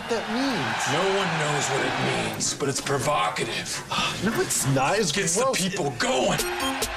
what that means. No one knows what it means, but it's provocative. No, it's not. It gets the people going.